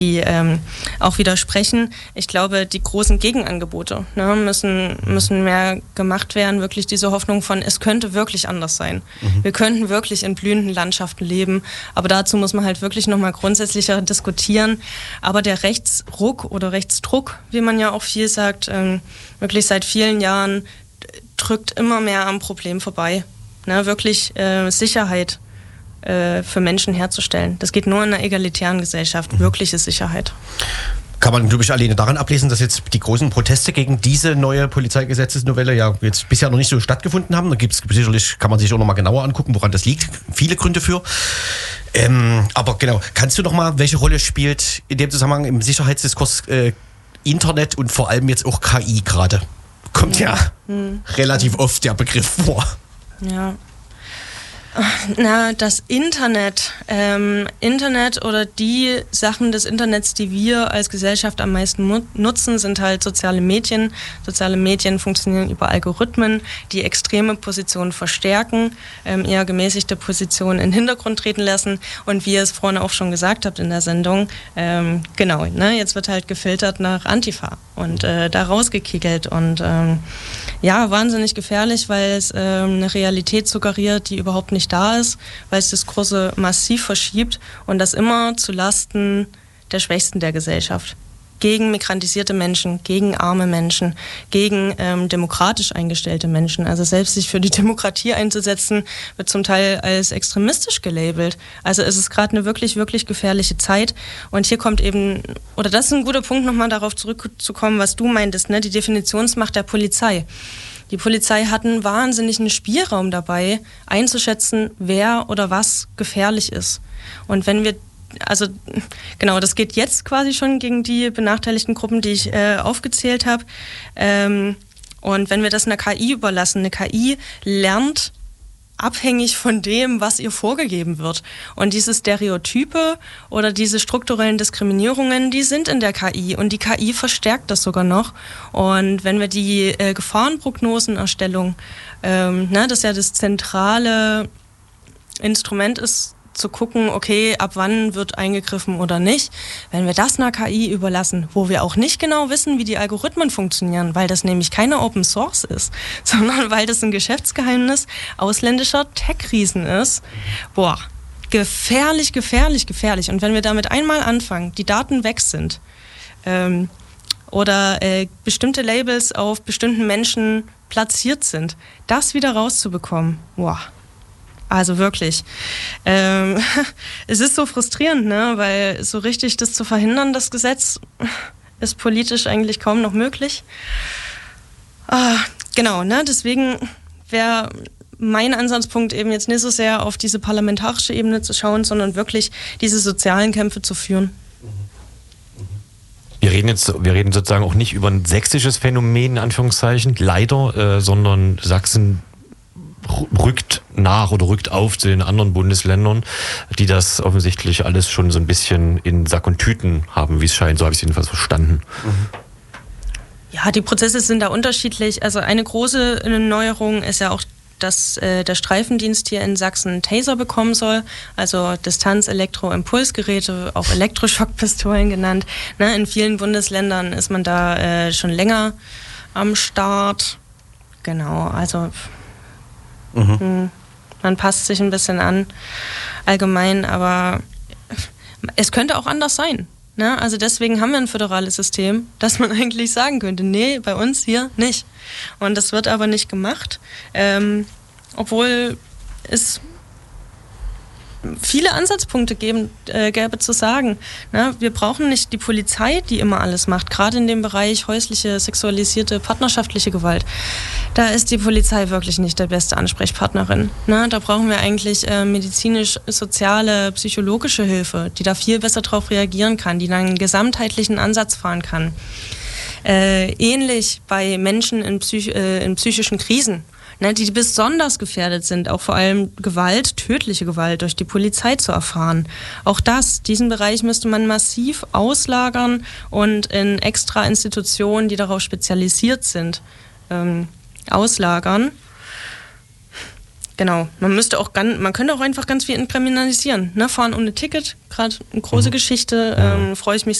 die auch widersprechen. Ich glaube, die großen Gegenangebote müssen mehr gemacht werden. Wirklich diese Hoffnung von, es könnte wirklich anders sein. Wir könnten wirklich in blühenden Landschaften leben. Aber dazu muss man halt wirklich nochmal grundsätzlicher diskutieren. Aber der Rechtsruck oder Rechtsdruck, wie man ja auch viel sagt, wirklich seit vielen Jahren drückt immer mehr am Problem vorbei. Wirklich Sicherheit für Menschen herzustellen. Das geht nur in einer egalitären Gesellschaft, wirkliche Sicherheit. Kann man, glaube ich, alleine daran ablesen, dass jetzt die großen Proteste gegen diese neue Polizeigesetzesnovelle ja jetzt bisher noch nicht so stattgefunden haben. Da gibt's sicherlich, kann man sich auch noch mal genauer angucken, woran das liegt. Viele Gründe für. Aber genau, kannst du noch mal, welche Rolle spielt in dem Zusammenhang im Sicherheitsdiskurs Internet und vor allem jetzt auch KI gerade? Kommt ja relativ oft der Begriff vor. Ja. Das Internet oder die Sachen des Internets, die wir als Gesellschaft am meisten nutzen, sind halt soziale Medien. Soziale Medien funktionieren über Algorithmen, die extreme Positionen verstärken, eher gemäßigte Positionen in den Hintergrund treten lassen. Und wie ihr es vorhin auch schon gesagt habt in der Sendung, jetzt wird halt gefiltert nach Antifa und da rausgekickelt und wahnsinnig gefährlich, weil es eine Realität suggeriert, die überhaupt nicht da ist, weil es Diskurse massiv verschiebt und das immer zu Lasten der Schwächsten der Gesellschaft. Gegen migrantisierte Menschen, gegen arme Menschen, gegen demokratisch eingestellte Menschen. Also selbst sich für die Demokratie einzusetzen, wird zum Teil als extremistisch gelabelt. Also es ist gerade eine wirklich, wirklich gefährliche Zeit. Und hier kommt eben, oder das ist ein guter Punkt, nochmal darauf zurückzukommen, was du meintest, die Definitionsmacht der Polizei. Die Polizei hat einen wahnsinnigen Spielraum dabei, einzuschätzen, wer oder was gefährlich ist. Und wenn wir das geht jetzt quasi schon gegen die benachteiligten Gruppen, die ich aufgezählt habe. Und wenn wir das einer KI überlassen, eine KI lernt abhängig von dem, was ihr vorgegeben wird. Und diese Stereotype oder diese strukturellen Diskriminierungen, die sind in der KI und die KI verstärkt das sogar noch. Und wenn wir die Gefahrenprognosenerstellung, das ja das zentrale Instrument ist, zu gucken, okay, ab wann wird eingegriffen oder nicht. Wenn wir das einer KI überlassen, wo wir auch nicht genau wissen, wie die Algorithmen funktionieren, weil das nämlich keine Open Source ist, sondern weil das ein Geschäftsgeheimnis ausländischer Tech-Riesen ist, gefährlich, gefährlich, gefährlich. Und wenn wir damit einmal anfangen, die Daten weg sind oder bestimmte Labels auf bestimmten Menschen platziert sind, das wieder rauszubekommen, also wirklich. Es ist so frustrierend, weil so richtig das zu verhindern, das Gesetz, ist politisch eigentlich kaum noch möglich. Deswegen wäre mein Ansatzpunkt eben jetzt nicht so sehr auf diese parlamentarische Ebene zu schauen, sondern wirklich diese sozialen Kämpfe zu führen. Wir reden sozusagen auch nicht über ein sächsisches Phänomen, in Anführungszeichen, leider, sondern Sachsen rückt nach oder rückt auf zu den anderen Bundesländern, die das offensichtlich alles schon so ein bisschen in Sack und Tüten haben, wie es scheint. So habe ich es jedenfalls verstanden. Ja, die Prozesse sind da unterschiedlich. Also eine große Neuerung ist ja auch, dass der Streifendienst hier in Sachsen Taser bekommen soll, also Distanz-Elektro-Impulsgeräte, auch Elektroschockpistolen genannt. In vielen Bundesländern ist man da schon länger am Start. Genau, also man passt sich ein bisschen an, allgemein, aber es könnte auch anders sein. Also deswegen haben wir ein föderales System, dass man eigentlich sagen könnte, nee, bei uns hier nicht. Und das wird aber nicht gemacht, obwohl es viele Ansatzpunkte gäbe zu sagen. Wir brauchen nicht die Polizei, die immer alles macht, gerade in dem Bereich häusliche, sexualisierte, partnerschaftliche Gewalt. Da ist die Polizei wirklich nicht der beste Ansprechpartnerin. Da brauchen wir eigentlich medizinisch-soziale, psychologische Hilfe, die da viel besser drauf reagieren kann, die dann einen gesamtheitlichen Ansatz fahren kann. Ähnlich bei Menschen in psychischen Krisen, die besonders gefährdet sind, auch vor allem Gewalt, tödliche Gewalt durch die Polizei zu erfahren. Auch diesen Bereich müsste man massiv auslagern und in extra Institutionen, die darauf spezialisiert sind, auslagern. Genau, man könnte auch einfach ganz viel entkriminalisieren. Ne? Fahren ohne Ticket, gerade eine große Geschichte, freue ich mich